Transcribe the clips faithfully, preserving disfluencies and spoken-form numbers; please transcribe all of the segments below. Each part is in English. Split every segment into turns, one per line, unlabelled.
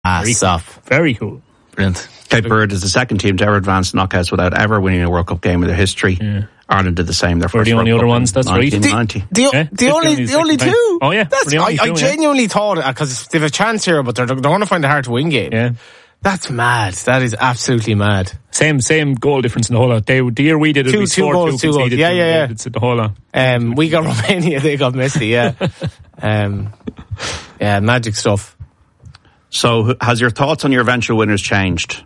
Ah,
very
soft.
Cool. Very cool.
Brilliant.
Cape Verde is the second team to ever advance knockouts without ever winning a World Cup game in their history. Yeah. Ireland did the same. Their
We're
first
the only
World
other
Cup
ones. That's right.
The,
nineteen ninety.
the,
yeah,
the only, the only two.
Time. Oh yeah,
that's,
the only
I,
two,
I genuinely
yeah.
thought because they have a chance here, but they're they're going to find it hard to win game.
Yeah,
that's mad. That is absolutely mad.
Same same goal difference in the whole lot. They, the year we did it,
two,
we
two
scored
goals,
two,
two goals. Yeah, yeah, yeah.
It's the whole lot.
Um, we got Romania, they got Messi. Yeah, um, yeah, magic stuff.
So, has your thoughts on your eventual winners changed?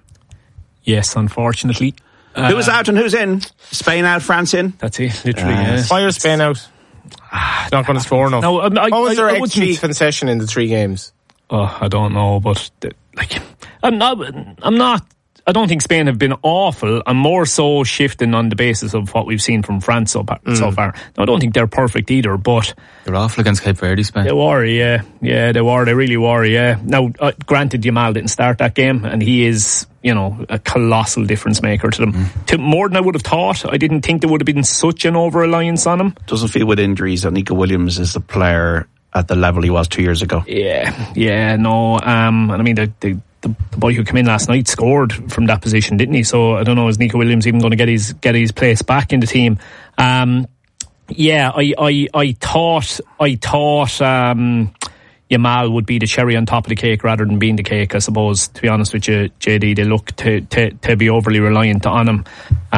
Yes, unfortunately.
Uh, who's out and who's in? Spain out, France in?
That's it, literally. Uh, yeah.
Fire Spain out. Ah, not going to score enough.
No, I, I,
what was their
I, I
X G concession in the three games?
Oh, I don't know, but like, I'm not. I'm not. I don't think Spain have been awful. I'm more so shifting on the basis of what we've seen from France so, mm. so far. Now, I don't think they're perfect either, but
they're awful against Cape Verde, Spain.
They were, yeah, yeah, they were. They really were, yeah. Now, uh, granted, Yamal didn't start that game, and he is, you know, a colossal difference maker to them. Mm. To more than I would have thought. I didn't think there would have been such an over reliance on him.
Doesn't feel with injuries that Nico Williams is the player at the level he was two years ago.
Yeah, yeah, no, um, and I mean the. the The, the boy who came in last night scored from that position, didn't he? So I don't know, is Nico Williams even going to get his get his place back in the team? Um, yeah, I, I I thought I thought um, Yamal would be the cherry on top of the cake rather than being the cake. I suppose, to be honest with you, J D, they look to to, to be overly reliant on him.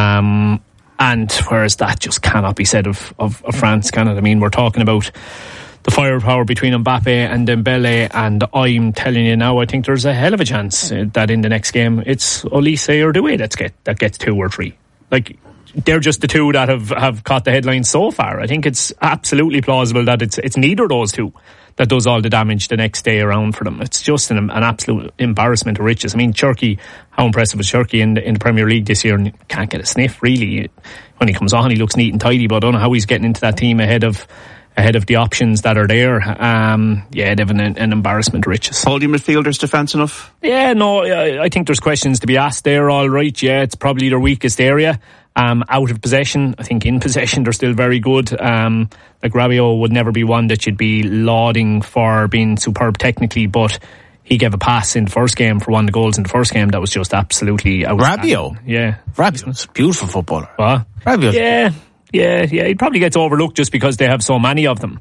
Um, and whereas that just cannot be said of, of, of France, can it? I mean, we're talking about the firepower between Mbappe and Dembele, and I'm telling you now, I think there's a hell of a chance that in the next game it's Olise or Doué that's get that gets two or three. Like, they're just the two that have, have caught the headlines so far. I think it's absolutely plausible that it's it's neither of those two that does all the damage the next day around for them. It's just an, an absolute embarrassment of riches. I mean, Cherki, how impressive is Cherki in the, in the Premier League this year? And can't get a sniff, really. When he comes on, he looks neat and tidy, but I don't know how he's getting into that team ahead of ahead of the options that are there. Um, yeah, they've an, an embarrassment of riches.
Holding midfielders defence enough?
Yeah, no, I, I think there's questions to be asked there, all right. Yeah, it's probably their weakest area. Um, out of possession, I think in possession they're still very good. Um, like Rabiot would never be one that you'd be lauding for being superb technically, but he gave a pass in the first game for one of the goals in the first game that was just absolutely outstanding.
Rabiot?
Yeah.
Rabiot's a beautiful footballer.
What?
Rabiot.
Yeah. Yeah, yeah, he probably gets overlooked just because they have so many of them.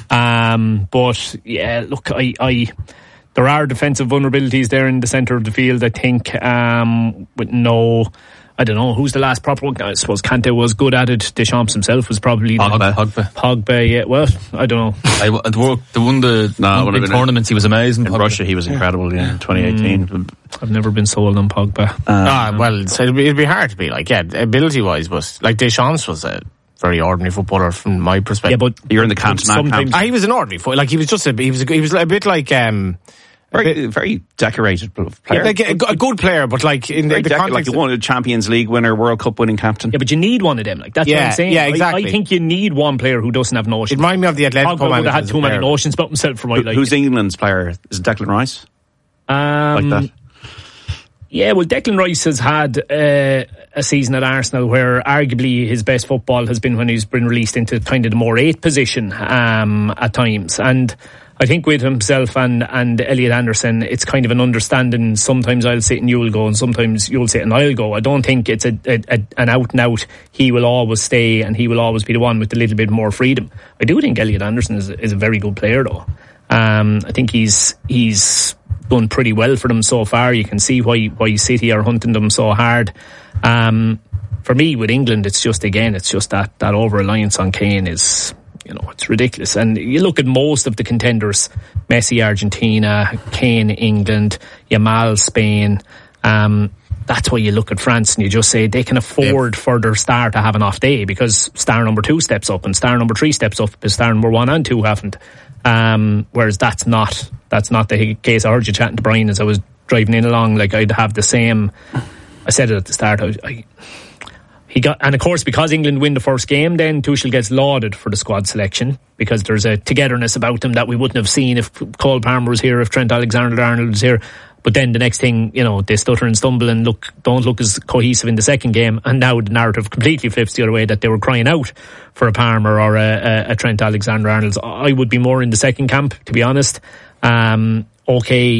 Um, but yeah, look, I, I, there are defensive vulnerabilities there in the centre of the field. I think, um, with no, I don't know who's the last proper one. I suppose Kante was good at it. Deschamps himself was probably
Pogba. Pogba.
Pogba, yeah. Well, I don't know.
I, the, the one the
no,
one big tournaments he was amazing.
In
Pogba.
Russia, he was incredible. Yeah, in twenty eighteen. Mm,
I've never been sold on Pogba.
Um, ah, well, so it'd, be, it'd be hard to be like, yeah, ability wise, but like Deschamps was a very ordinary footballer from my perspective.
Yeah, but
you're in the camp.
Sometimes
ah, he was an ordinary footballer. Like he was just a he was a, he was a bit like um.
Very, very decorated player.
Yeah, like a, a good player, but like in the, the
deco-
context,
like you wanted a Champions League winner, World Cup winning captain.
Yeah, but you need one of them. Like that's
yeah,
what I'm saying.
Yeah, exactly.
I, I think you need one player who doesn't have notions.
It reminded me of the Atletico.
Pogba would have had too many notions about himself for my life.
Who's England's player? Is it Declan Rice?
Um,
like that.
Yeah, well, Declan Rice has had uh, a season at Arsenal where arguably his best football has been when he's been released into kind of the more eighth position um, at times, and I think with himself and, and Elliot Anderson, it's kind of an understanding. Sometimes I'll sit and you'll go, and sometimes you'll sit and I'll go. I don't think it's a, a, a an out and out. He will always stay, and he will always be the one with a little bit more freedom. I do think Elliot Anderson is, is a very good player, though. Um, I think he's he's done pretty well for them so far. You can see why why City are hunting them so hard. Um, for me, with England, it's just again, it's just that that over reliance on Kane is. You know, it's ridiculous. And you look at most of the contenders, Messi, Argentina, Kane, England, Yamal, Spain. Um, that's why you look at France and you just say they can afford yep. for their star to have an off day because star number two steps up and star number three steps up because star number one and two haven't. Um, whereas that's not, that's not the case. I heard you chatting to Brian as I was driving in along. Like I'd have the same, I said it at the start, I, I He got, and of course, because England win the first game, then Tuchel gets lauded for the squad selection because there's a togetherness about them that we wouldn't have seen if Cole Palmer was here, if Trent Alexander-Arnold was here. But then the next thing, you know, they stutter and stumble and look, don't look as cohesive in the second game. And now the narrative completely flips the other way that they were crying out for a Palmer or a, a, a Trent Alexander-Arnold. I would be more in the second camp, to be honest. Um, okay.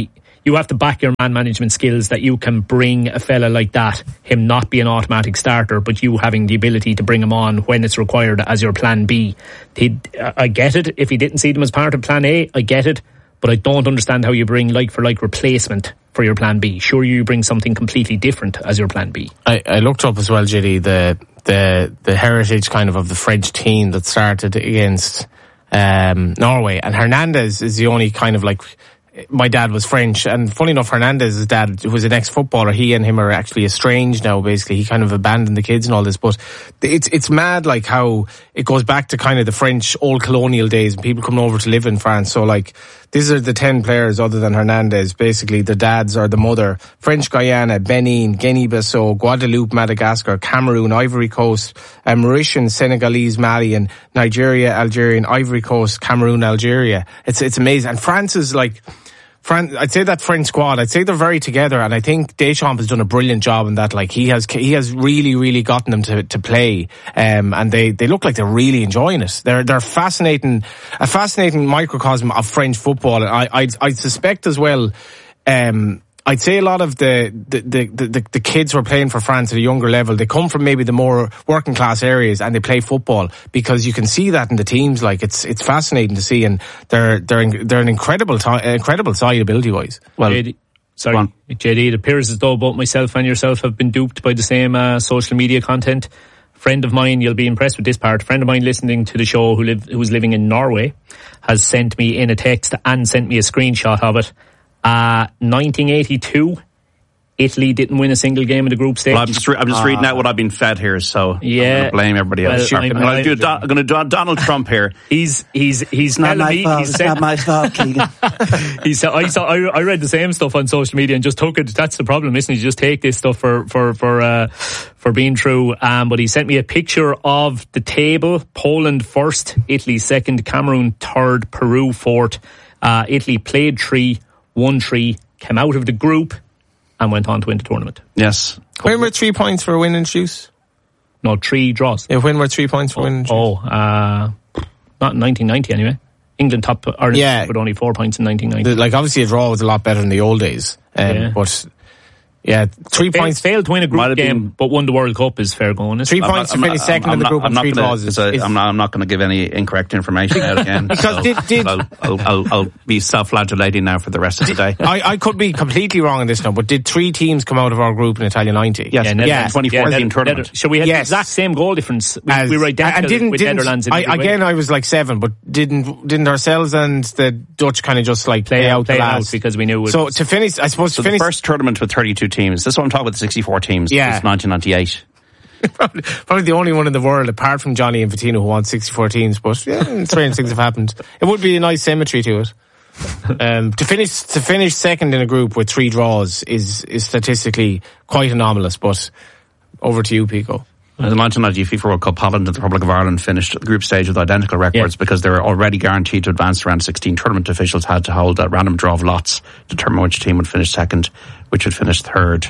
you have to back your man management skills that you can bring a fella like that, him not be an automatic starter, but you having the ability to bring him on when it's required as your plan B. He'd, I get it. If he didn't see them as part of plan A, I get it. But I don't understand how you bring like for like replacement for your plan B. Sure, you bring something completely different as your plan B.
I, I looked up as well, J D, the the the heritage kind of of the French team that started against um, Norway, and Hernandez is the only kind of like. My dad was French, and funny enough, Hernandez's dad, who was an ex-footballer, he and him are actually estranged now, basically. He kind of abandoned the kids and all this, but it's it's mad, like, how it goes back to kind of the French old colonial days and people coming over to live in France. So, like, these are the ten players other than Hernandez, basically the dads or the mother. French Guyana, Benin, Guinea-Bissau, Guadeloupe, Madagascar, Cameroon, Ivory Coast, uh, Mauritian, Senegalese, Mali, and Nigeria, Algeria, Ivory Coast, Cameroon, Algeria. It's it's amazing. And France is like... France, I'd say that French squad, I'd say they're very together, and I think Deschamps has done a brilliant job in that. Like, he has, he has really, really gotten them to, to play, um, and they, they look like they're really enjoying it. They're, they're fascinating, a fascinating microcosm of French football. And I, I, I suspect as well, um, I'd say a lot of the the, the, the, the kids who are playing for France at a younger level, they come from maybe the more working class areas and they play football, because you can see that in the teams. Like, it's it's fascinating to see, and they're they're they're an incredible incredible side ability wise.
Well, J D, sorry, J D, it appears as though both myself and yourself have been duped by the same uh, social media content. Friend of mine, you'll be impressed with this part. A friend of mine listening to the show who live who's living in Norway has sent me in a text and sent me a screenshot of it. Uh, nineteen eighty-two, Italy didn't win a single game in the group stage.
Well, I'm just, re- I'm just uh, reading out what I've been fed here, so
yeah,
I'm going to blame everybody else.
Well,
I'm, I'm, I'm, do do- I'm going to do Donald Trump here.
He's he's he's
not my
me,
fault.
he's
It's
sent,
not my fault, Keegan.
he said, I saw I, I read the same stuff on social media and just took it. That's the problem, isn't it? You just take this stuff for for for uh, for being true. Um, but he sent me a picture of the table: Poland first, Italy second, Cameroon third, Peru fourth. Uh, Italy played three, won three, came out of the group and went on to win the tournament.
Yes.
When were three points for a win and shoes?
No, three draws.
Yeah, when were three points for
oh,
win and shoes?
Oh, uh, not in nineteen ninety anyway. England top Ireland
yeah.
with only four points in nineteen ninety.
The, like, obviously a draw was a lot better in the old days. Um,
yeah.
But... Yeah, three
failed,
points.
Failed to win a group game,
been,
but won the World Cup is fair going. Isn't
three
it?
points to finish second
I'm
in the
not,
group
I'm
and three
gonna,
draws. Is,
I'm not, I'm not going to give any incorrect information out again.
Because
so,
did, did
I'll, I'll, I'll, I'll be self-flagellating now for the rest of the day.
I, I could be completely wrong on this now, but did three teams come out of our group in Italia ninety?
Yes,
yeah,
yeah, twenty fourteen
yeah,
tournament.
Shall we have
yes.
the exact same goal difference? We,
As,
we were identical
didn't,
with
didn't,
Netherlands. In
I, again,
way.
I was like seven, but didn't didn't ourselves and the Dutch kind of just like play, play out
play
the
out
last
because we knew it
so
was,
to finish, I suppose
so
to finish
the first tournament with thirty-two teams. This is what I'm talking about. The sixty-four teams.
Yeah,
it's nineteen ninety-eight.
probably, probably the only one in the world apart from Johnny Infantino who won sixty-four teams. But yeah, strange things have happened. It would be a nice symmetry to it. Um, to finish to finish second in a group with three draws is is statistically quite anomalous. But over to you, Pico.
In the nineteen ninety FIFA World Cup, Holland and the Republic of Ireland finished the group stage with identical records yeah. because they were already guaranteed to advance to round sixteen. Tournament officials had to hold a random draw of lots to determine which team would finish second, which would finish third.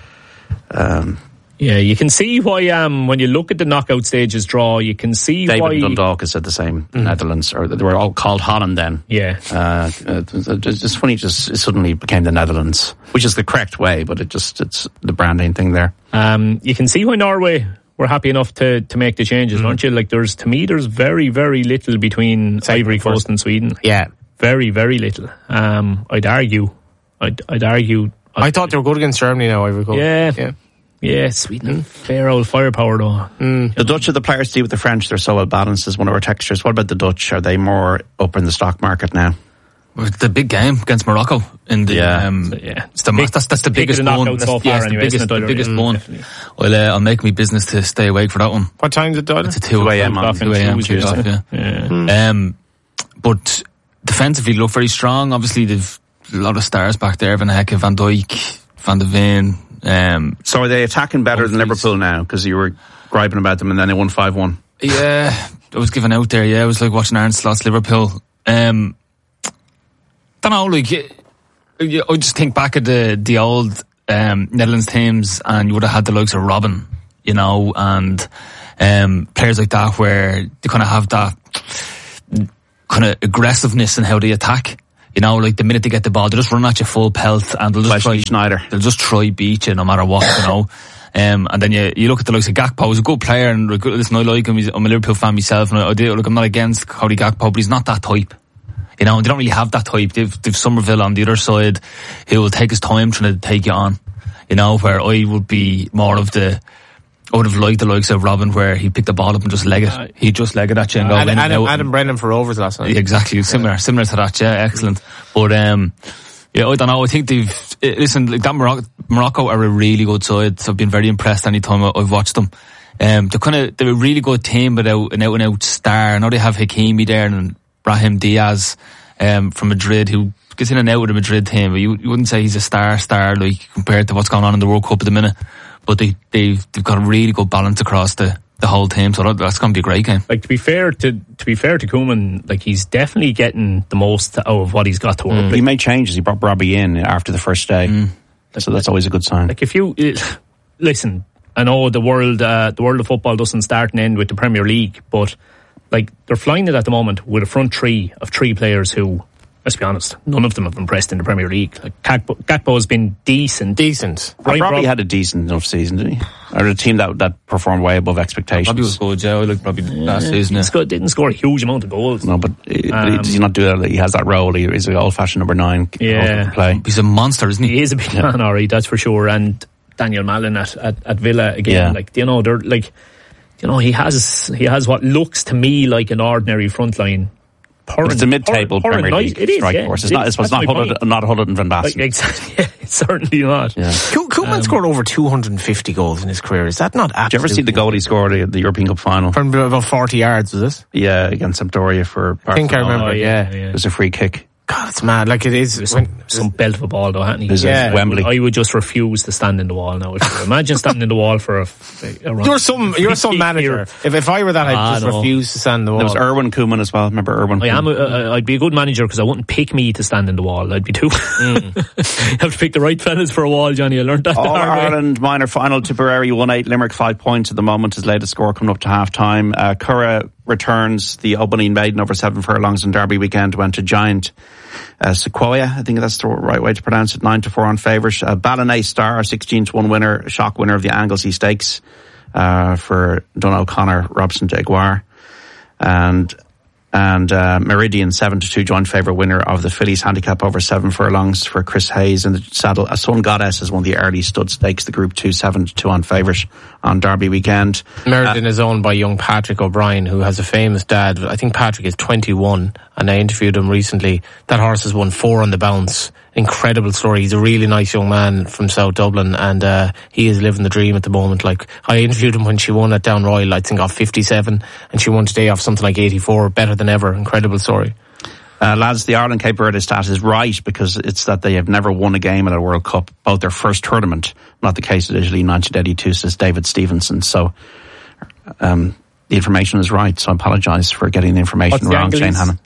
Um,
yeah, you can see why um, when you look at the knockout stages draw, you can see
David
why...
David Dundalk has said the same, mm. Netherlands, or they were all called Holland then.
Yeah.
Uh, it's just funny, it just it suddenly became the Netherlands, which is the correct way, but it just it's the branding thing there.
Um, you can see why Norway were happy enough to, to make the changes, mm. aren't you? Like, there's, to me, there's very, very little between Second Ivory Coast first. and Sweden.
Yeah.
Very, very little. Um, I'd argue, I'd, I'd argue... I'd,
I thought they were good against Germany now, Ivory Coast.
Yeah. Yeah. Yeah, Sweden, mm. fair old firepower though.
Mm.
The Dutch are the players to deal with the French. They're so well balanced as one of our textures. What about the Dutch? Are they more up in the stock market now?
The big game against Morocco in the
yeah,
um,
so, yeah.
It's the big, that's that's the biggest one.
So
that's, yeah,
anyway,
the biggest, the biggest
mm,
one.
Definitely.
Well, uh, I'll make me business to stay awake for that one.
What time's it, Doyle?
It's a two a.m. on two a.m.
Tuesday.
Yeah.
yeah.
Mm. Um, but defensively, look very strong. Obviously, they've a lot of stars back there: Van Hecke, Van Dijk, Van de Ven. Um,
so are they attacking better than Liverpool now? Because you were griping about them and then they won five one.
Yeah, I was giving out there. Yeah, it was like watching Arne Slot's Liverpool. Um, don't know, like I just think back at the the old um, Netherlands teams, and you would have had the likes of Robben, you know, and um, players like that where they kind of have that kind of aggressiveness in how they attack. You know, like the minute they get the ball, they just run at you full pelt, and they'll just
Wesley
try.
Schneider.
They'll just try beat you no matter what, you know. Um, and then you you look at the likes of Gakpo. He's a good player, and listen, I like him. He's, I'm a Liverpool fan myself, and I, I do. Look, I'm not against Cody Gakpo, but he's not that type. You know, they don't really have that type. They've, they've Somerville on the other side, who will take his time trying to take you on. You know, where I would be more of the. I would have liked the likes of Robin, where he picked the ball up and just leg it. He just leg it at you and go
Adam,
in
Adam,
and out.
Adam Brennan for overs last night.
Exactly, similar, yeah. similar to that. Yeah, excellent. But um, yeah, I don't know. I think they've listen. Like that Morocco, Morocco are a really good side. So I've been very impressed anytime I've watched them. Um, they're kind of they're a really good team, without an out and out star. I know they have Hakimi there and Brahim Diaz um, from Madrid, who gets in and out of the Madrid team. But you, you wouldn't say he's a star star like compared to what's going on in the World Cup at the minute. But they, they've, they've got a really good balance across the, the whole team, so that, that's going to be a great game.
Like, to be fair to, to be fair to Koeman, like, he's definitely getting the most out of what he's got to work
Mm.
with.
He made changes. He brought Robbie in after the first day. Mm. So that's always a good sign.
Like, if you, uh, listen, I know the world, uh, the world of football doesn't start and end with the Premier League, but, like, they're flying it at the moment with a front three of three players who, let's be honest, none of them have impressed in the Premier League. Like, Gakpo, Gakpo has been decent.
Decent.
Robbie Rob- had a decent enough season, didn't he? Or a team that that performed way above expectations.
Robbie was good, yeah. I like Robbie last
yeah,
season. Yeah.
Scored, didn't score a huge amount of goals.
No, but, uh,
um,
does he not do that? He has that role. He, he's an old-fashioned number nine.
Yeah.
Play.
He's a monster, isn't he?
He is a big yeah. man, alright, that's for sure. And Daniel Mallon at, at, at Villa again. Yeah. Like, you know, they're like, you know, he has he has what looks to me like an ordinary front line.
Pouring, it's a mid-table
pouring,
Premier
pouring
League
it is,
strike
yeah,
force. It's
it
not.
is,
It's not Hullet, not Hullet and Van Basten.
Like, exactly. Yeah, it's certainly not.
Yeah.
Koeman um, scored over two hundred fifty goals in his career. Is that not absolutely?
Did you ever see the goal he scored at the European Cup final?
From about forty yards, was it?
Yeah, against Sampdoria for.
I think I remember.
Oh,
yeah,
yeah, yeah.
It was a free kick.
God, it's mad. Like, it is.
It was some, some belt of a ball, though, hadn't he?
It was
yeah.
Wembley.
I would just refuse to stand in the wall now. Imagine standing in the wall for a. a
you're some. You're some manager. If if I were that, I'd ah, just no. refuse to stand in the wall.
There was Erwin Koeman as well. Remember Erwin?
I am. A, a, I'd be a good manager because I wouldn't pick me to stand in the wall. I'd be too. Mm. You have to pick the right fellas for a wall, Johnny. I learned that.
All Ireland minor final. Tipperary one eight. Limerick five points at the moment. His latest score coming up to half time. Uh, Curra returns. The O'Bonnell maiden over seven furlongs in Derby weekend went to Giant. Uh, Sequoia, I think that's the right way to pronounce it, nine to four on favourite. Uh, Ballina Star, sixteen to one winner, shock winner of the Anglesey Stakes, uh, for Donald O'Connor, Robson Jaguar. And, and, uh, Meridian, seven to two joint favourite winner of the Fillies handicap over seven furlongs for Chris Hayes in the saddle. A Sun Goddess has won the early stud stakes, the group two, seven to two on favourite on Derby weekend.
Meriden
uh,
is owned by young Patrick O'Brien, who has a famous dad. I think Patrick is twenty-one, and I interviewed him recently. That horse has won four on the bounce. Incredible story. He's a really nice young man from South Dublin, and uh, he is living the dream at the moment. Like, I interviewed him when she won at Down Royal, I think off fifty-seven, and she won today off something like eighty-four. Better than ever. Incredible story.
Uh, lads, the Ireland Cape Verde stat is right, because it's that they have never won a game at a World Cup, both their first tournament, not the case at Italy nineteen eighty-two, says David Stevenson. So, um, the information is right, so I apologise for getting the information
What's
wrong,
the
Shane Hannon.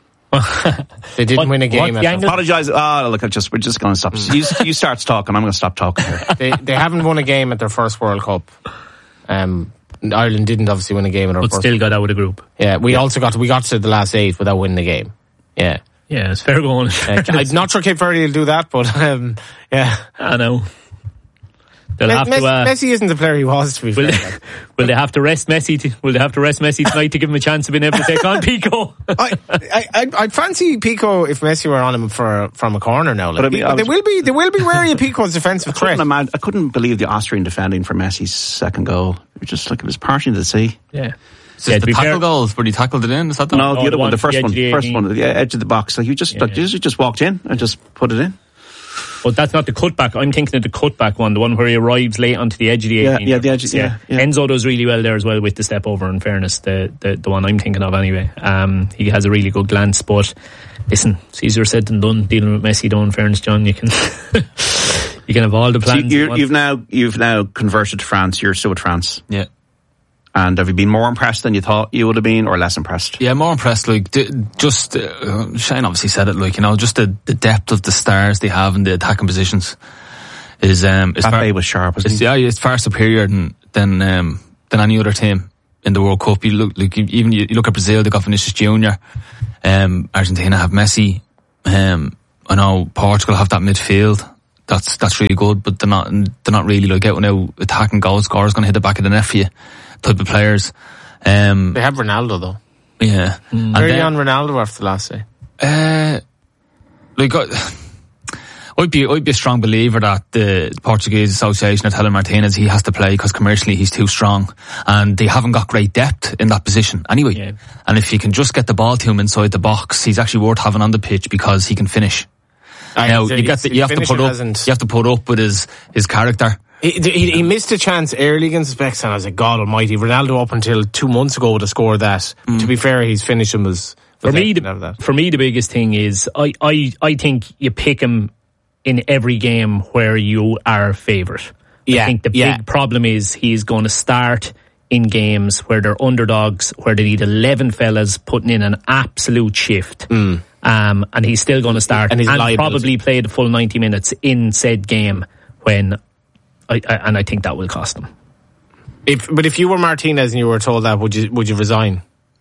They didn't
what,
win a game.
I
apologise. Oh, look, I just we're just going to stop. You, you start talking. I'm going to stop talking here.
They they haven't won a game at their first World Cup. Um, Ireland didn't obviously win a game at our
but
first.
Still got out of the group.
Yeah, we
yeah.
also got to, we got to the last eight without winning the game. Yeah,
yeah, it's fair going.
uh, I'm not sure Cape Verde will do that, but um, yeah,
I know. They'll
Me-
have
Messi,
to. Uh,
Messi isn't the player he was, to be
will
fair.
They, will they have to rest Messi? To, will they have to rest Messi tonight to give him a chance of being able to take on Pico?
I, I, I'd, I'd fancy Pico if Messi were on him for from a corner now. Like,
But I mean,
but
I
they
was-
will be they will be wary of Pico's defensive
I couldn't,
threat.
imagine, I couldn't believe the Austrian defending for Messi's second goal. It was just like it was parting to the sea.
Yeah.
So
Yeah,
the
to be
tackle
fair-
goals where he tackled it in, is that the
No,
no,
the
the
other one,
one,
the first
the
one,
edge of the
first
eighteen.
one, the edge of the box. Like you just,
Yeah.
like, you just walked in and just put it in.
But that's not the cutback. I'm thinking of the cutback one, the one where he arrives late onto the edge of the
Yeah,
eighteen.
yeah, the edge, yeah, yeah.
Enzo does really well there as well with the step over, in fairness, the, the, the one I'm thinking of anyway. Um, he has a really good glance, but listen, it's easier said than done dealing with Messi though, in fairness, John. You can, you can have all the
So
plans.
you,
you want.
you've now, you've now converted to France. You're still with France.
Yeah.
And have you been more impressed than you thought you would have been, or less impressed?
Yeah, more impressed. Like, d- just uh, Shane obviously said it. Like, you know, just the, the depth of the stars they have in the attacking positions is um is
That
far,
was sharp, wasn't
it's,
he?
yeah, it's far superior than than um than any other team in the World Cup. You look like even you look at Brazil, they got Vinicius Junior Um, Argentina have Messi. Um, I know Portugal have that midfield. That's that's really good, but they're not they're not really like out and out attacking goal scorers going to hit the back of the net for you type of players. Um,
they have Ronaldo though.
Yeah,
mm. Where are you on Ronaldo after the last day?
Uh, like I, I'd be I'd be a strong believer that the Portuguese Association are telling Martinez he has to play because commercially he's too strong, and they haven't got great depth in that position anyway. Yeah. And if you can just get the ball to him inside the box, he's actually worth having on the pitch because he can finish. I now you, get the, you have to put up. Hasn't. You have to put up with his his character.
He, he, he missed a chance early against Uzbekistan. I was like, God Almighty! Ronaldo up until two months ago would have scored that. Mm. To be fair, his finishing was, was
for me. The, for me, the biggest thing is I, I I think you pick him in every game where you are favourite.
Yeah,
I think the
yeah.
big problem is he's going to start in games where they're underdogs, where they need eleven fellas putting in an absolute shift.
Mm.
Um, and he's still going to start
and,
and probably play the full ninety minutes in said game when, I, I, and I think that will cost him.
If, but if you were Martinez and you were told that, would you would you resign?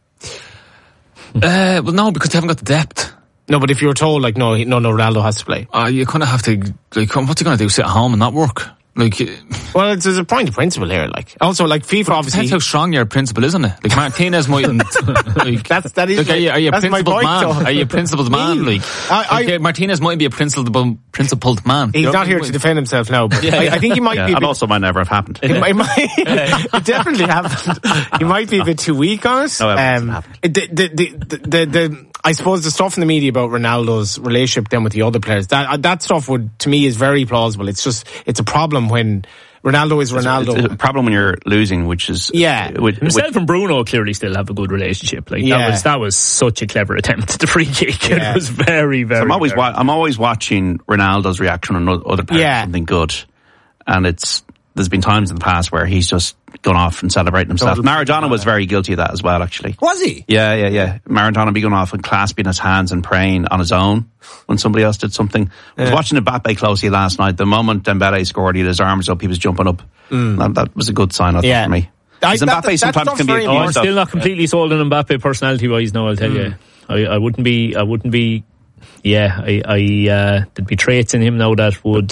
Uh, well, no, because they haven't got the depth.
No, but if you were told, like, no, no, no, Ronaldo has to play.
Uh, you kind of have to, like, what's he going to do, sit at home and not work? Like,
well, it's, there's a point of principle here. Like, also, like FIFA, obviously,
depends how strong your principle is, isn't it? Like Martinez mightn't. Like,
that's that is.
Like, are you, are you a principled
point,
man?
Though.
Are you a principled man? Like,
I,
like
I,
Martinez might be a principled principled man.
He's not here to defend himself now, but yeah, yeah. I, I think he might
yeah,
be.
And
bit,
also, might never have happened.
It, might, it, might, it definitely happened. He might be a bit too weak on it.
No, it
um,
happened.
The, the, the, the, the, the, I suppose the stuff in the media about Ronaldo's relationship then with the other players, that that stuff would, to me, is very plausible. It's just, it's a problem when Ronaldo is Ronaldo.
It's a problem when you're losing, which is
yeah.
Which,
Himself
which,
and Bruno clearly still have a good relationship. Like
yeah.
that was that was such a clever attempt at the free kick.
Yeah.
It was very very.
So I'm always
very
wa- I'm always watching Ronaldo's reaction on other players
yeah.
something good, and it's there's been times in the past where he's just gone off and celebrating himself. Maradona was very guilty of that as well, actually.
Was he?
Yeah, yeah, yeah. Maradona be going off and clasping his hands and praying on his own when somebody else did something. I was
yeah.
watching Mbappe closely last night. The moment Dembele scored, he had his arms up, he was jumping up.
Mm.
That, that was a good sign, I thought,
yeah.
for me.
I,
Mbappe
that,
sometimes
that
can be
very
a
Oh, I'm
stuff.
still not completely sold on Mbappe personality wise. No, I'll tell mm. you. I, I wouldn't be. I wouldn't be. Yeah, I. I uh, there'd be traits in him now that would.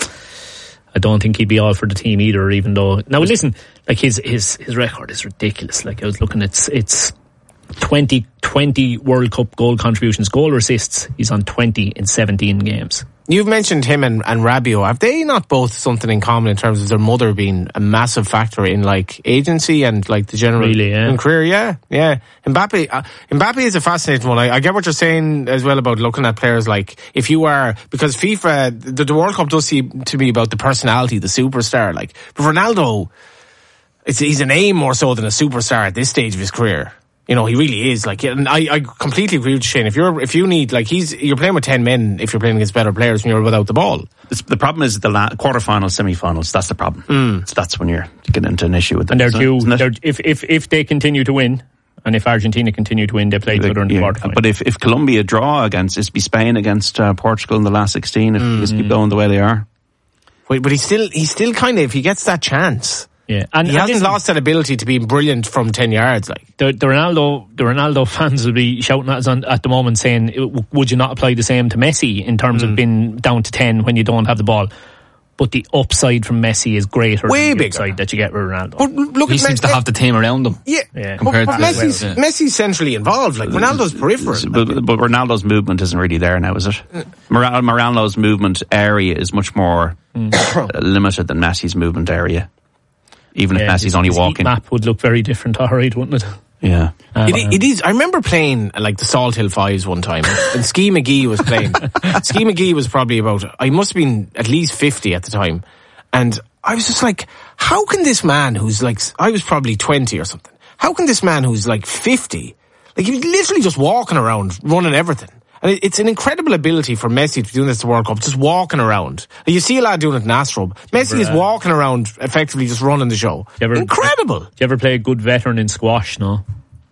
I don't think he'd be all for the team either. Even though now, listen, like his his his record is ridiculous. Like I was looking, it's it's twenty, twenty World Cup goal contributions, goal or assists. He's on twenty in seventeen games.
You've mentioned him and, and Rabiot. Have they not both something in common in terms of their mother being a massive factor in like agency and like the general
really, yeah.
career? Yeah, yeah. Mbappe, uh, Mbappe is a fascinating one. I, I get what you're saying as well about looking at players like if you are because FIFA, the, the World Cup does seem to be about the personality, the superstar. Like, but Ronaldo, it's he's a name more so than a superstar at this stage of his career. You know, he really is. Like, and I, I completely agree with Shane. If you're, if you need, like, he's, you're playing with ten men if you're playing against better players when you're without the ball.
It's, the problem is the la- quarterfinals, semi-finals. That's the problem.
Mm.
So that's when you're getting into an issue with them.
And they're due. They're, if if if they continue to win, and if Argentina continue to win, they play each other in the yeah. quarterfinals.
But if if Colombia draw against, it's be Spain against uh, Portugal in the last sixteen. If mm. they just keep going the way they are.
Wait, but he's still, he's still kind of, if he gets that chance.
Yeah,
and he hasn't lost that ability to be brilliant from ten yards. Like
the, the Ronaldo, the Ronaldo fans will be shouting at us on, at the moment, saying, "Would you not apply the same to Messi in terms mm. of being down to ten when you don't have the ball?" But the upside from Messi is greater
Way
than the
bigger.
upside that you get with Ronaldo.
But look
he
at
seems
Me-
to have the team around him.
Yeah,
yeah.
Compared but, but
to
Messi's,
well, yeah.
Messi's centrally involved. Like Ronaldo's peripheral.
But, but Ronaldo's movement isn't really there now, is it? Mar- Ronaldo's movement area is much more mm. limited than Messi's movement area. Even
yeah,
if Messi's
his,
only
his
walking.
map would look very different, alright, wouldn't it?
Yeah.
Um, it, it is. I remember playing like the Salt Hill Fives one time, and Ski McGee was playing. Ski McGee was probably about, I must have been at least fifty at the time. And I was just like, how can this man who's like, I was probably twenty or something. How can this man who's like fifty, like he was literally just walking around, running everything. And it's an incredible ability for Messi to be doing this at the World Cup, just walking around. You see a lad doing it in Astrub. Messi is walking around, effectively just running the show. Ever, incredible.
Did you ever play a good veteran in squash, no?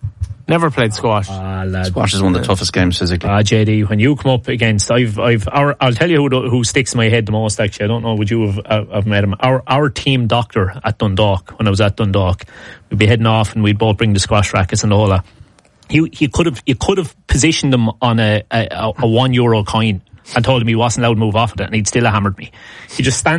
Never played squash.
Ah, lad.
Squash is one of the toughest games physically.
Ah, J D, when you come up against, I've, I've, our, I'll tell you who, who sticks in my head the most. Actually, I don't know. Would you have, uh, have met him? Our, our team doctor at Dundalk when I was at Dundalk. We'd be heading off, and we'd both bring the squash rackets and all that. he he could have you could have positioned him on a, a, a one euro coin and told him he wasn't allowed to move off of it, and he'd still have hammered me. He just stand